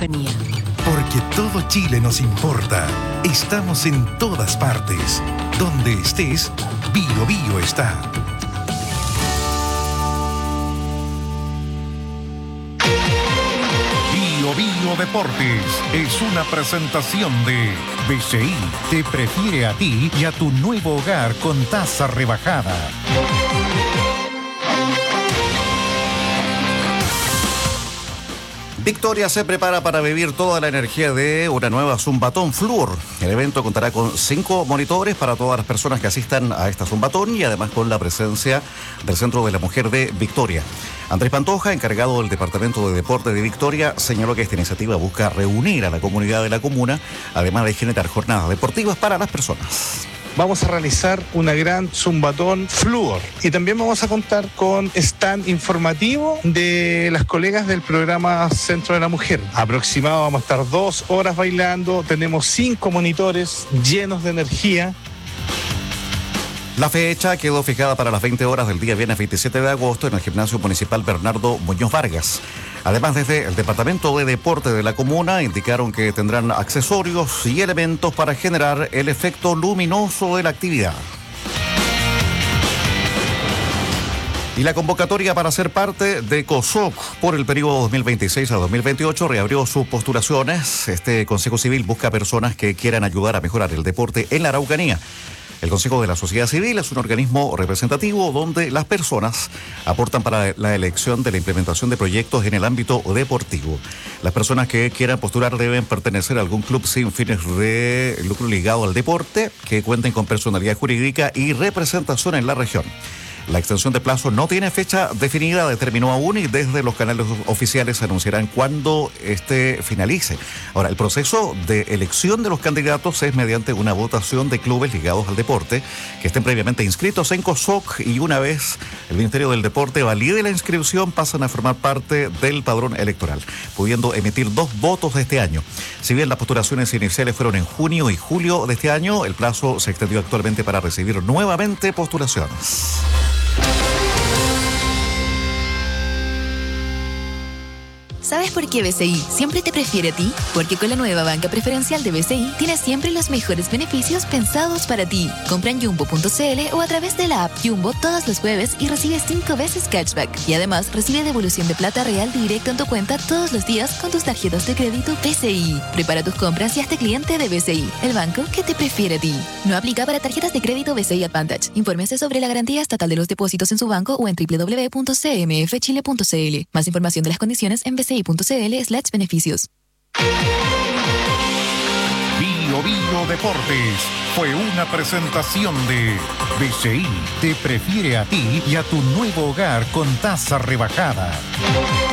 Araucanía. Porque todo Chile nos importa. Estamos en todas partes. Donde estés, Bio Bio está. Bio Bio Deportes es una presentación de BCI. Te prefiere a ti y a tu nuevo hogar con tasa rebajada. Victoria se prepara para vivir toda la energía de una nueva Zumbatón Fluor. El evento contará con 5 monitores para todas las personas que asistan a esta Zumbatón y además con la presencia del Centro de la Mujer de Victoria. Andrés Pantoja, encargado del Departamento de Deporte de Victoria, señaló que esta iniciativa busca reunir a la comunidad de la comuna, además de generar jornadas deportivas para las personas. Vamos a realizar una gran Zumbatón Fluor y también vamos a contar con stand informativo de las colegas del programa Centro de la Mujer. Aproximado vamos a estar 2 horas bailando, tenemos 5 monitores llenos de energía. La fecha quedó fijada para las 20 horas del día viernes 27 de agosto en el Gimnasio Municipal Bernardo Muñoz Vargas. Además, desde el Departamento de Deporte de la comuna indicaron que tendrán accesorios y elementos para generar el efecto luminoso de la actividad. Y la convocatoria para ser parte de COSOC por el periodo 2026 a 2028 reabrió sus postulaciones. Este Consejo Civil busca personas que quieran ayudar a mejorar el deporte en la Araucanía. El Consejo de la Sociedad Civil es un organismo representativo donde las personas aportan para la elección de la implementación de proyectos en el ámbito deportivo. Las personas que quieran postular deben pertenecer a algún club sin fines de lucro ligado al deporte, que cuenten con personalidad jurídica y representación en la región. La extensión de plazo no tiene fecha definida, determinó aún, y desde los canales oficiales se anunciarán cuándo este finalice. Ahora, el proceso de elección de los candidatos es mediante una votación de clubes ligados al deporte que estén previamente inscritos en COSOC, y una vez el Ministerio del Deporte valide la inscripción pasan a formar parte del padrón electoral, pudiendo emitir 2 votos de este año. Si bien las postulaciones iniciales fueron en junio y julio de este año, el plazo se extendió actualmente para recibir nuevamente postulaciones. ¿Sabes por qué BCI siempre te prefiere a ti? Porque con la nueva banca preferencial de BCI tienes siempre los mejores beneficios pensados para ti. Compra en Jumbo.cl o a través de la app Jumbo todos los jueves y recibe 5 veces cashback. Y además recibe devolución de plata real directo en tu cuenta todos los días con tus tarjetas de crédito BCI. Prepara tus compras y hazte cliente de BCI, el banco que te prefiere a ti. No aplica para tarjetas de crédito BCI Advantage. Infórmese sobre la garantía estatal de los depósitos en su banco o en www.cmfchile.cl. Más información de las condiciones en bci.cl/beneficios. Bio Bio Deportes fue una presentación de BCI. Te prefiere a ti y a tu nuevo hogar con tasa rebajada.